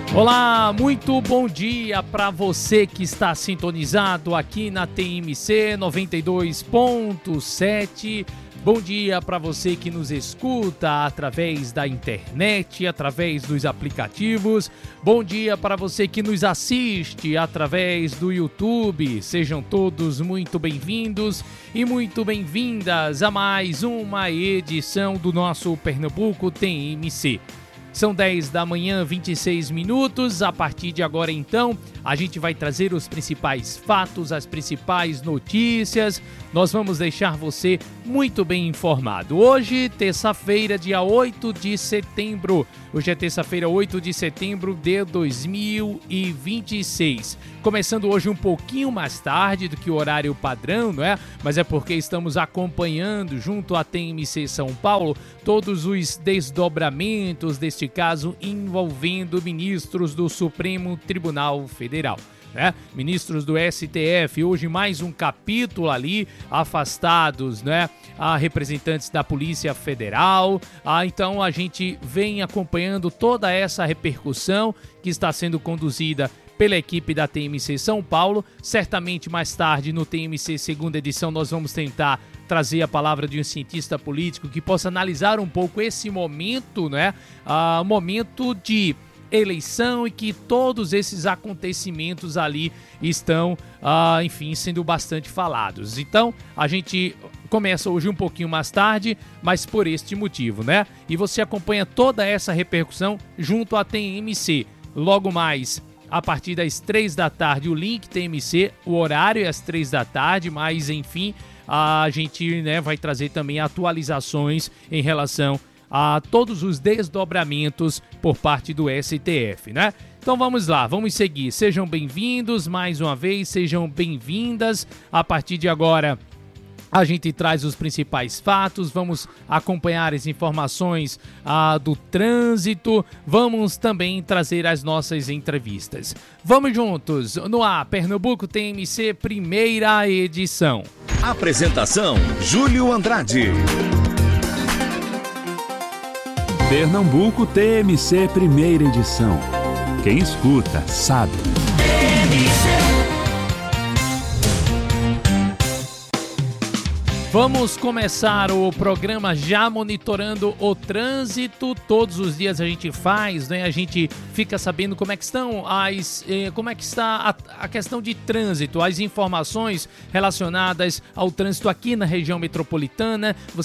Olá, muito bom dia para você que está sintonizado aqui na TMC 92.7. Bom dia para você que nos escuta através da internet, através dos aplicativos. Bom dia para você que nos assiste através do YouTube. Sejam todos muito bem-vindos e muito bem-vindas a mais uma edição do nosso Pernambuco TMC. São 10 da manhã, 26 minutos. A partir de agora, então, a gente vai trazer os principais fatos, as principais notícias. Nós vamos deixar você muito bem informado. Hoje, terça-feira, dia 8 de setembro. Hoje é terça-feira, 8 de setembro de 2026. Começando hoje um pouquinho mais tarde do que o horário padrão, não é? Mas é porque estamos acompanhando, junto à TMC São Paulo, todos os desdobramentos deste caso envolvendo ministros do Supremo Tribunal Federal. Ministros do STF, hoje mais um capítulo ali, afastados, a representantes da Polícia Federal. Então a gente vem acompanhando toda essa repercussão que está sendo conduzida pela equipe da TMC São Paulo. Certamente mais tarde no TMC segunda edição nós vamos tentar trazer a palavra de um cientista político que possa analisar um pouco esse momento, momento de eleição e que todos esses acontecimentos ali estão, sendo bastante falados. Então, a gente começa hoje um pouquinho mais tarde, mas por este motivo, E você acompanha toda essa repercussão junto à TMC. Logo mais, a partir das 3 da tarde, o link TMC, o horário é às 3 da tarde, mas enfim, a gente vai trazer também atualizações em relação a todos os desdobramentos por parte do STF, Então vamos lá, vamos seguir. Sejam bem-vindos mais uma vez, sejam bem-vindas. A partir de agora, a gente traz os principais fatos, vamos acompanhar as informações do trânsito, vamos também trazer as nossas entrevistas. Vamos juntos no ar, Pernambuco TMC, primeira edição. Apresentação, Júlio Andrade. Pernambuco TMC, primeira edição. Quem escuta, sabe. Vamos começar o programa já monitorando o trânsito. Todos os dias a gente faz, A gente fica sabendo como é que como é que está a questão de trânsito, as informações relacionadas ao trânsito aqui na região metropolitana.